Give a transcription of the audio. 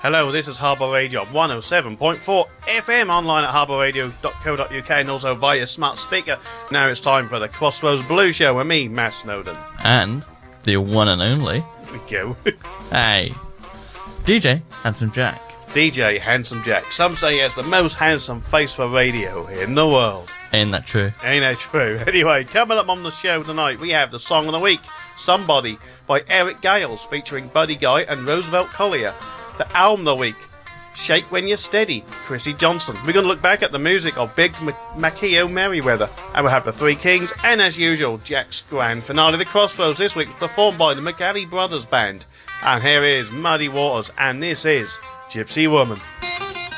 Hello, this is Harbour Radio 107.4 FM, online at harbourradio.co.uk and also via smart speaker. Now it's time for the Crossroads Blues Show with me, Matt Snowden. And the one and only... Here we go. Hey, DJ Handsome Jack. DJ Handsome Jack. Some say he has the most handsome face for radio in the world. Ain't that true? Ain't that true? Anyway, coming up on the show tonight, we have the Song of the Week, Somebody, by Eric Gales, featuring Buddy Guy and Roosevelt Collier. The Album of the Week, Shake When You're Steady, Chrissy Johnson. We're going to look back at the music of Big Makio Merriweather. And we'll have the Three Kings, and as usual, Jack's grand finale. The Crossroads this week is performed by the McGalley Brothers Band. And here is Muddy Waters, and this is Gypsy Woman.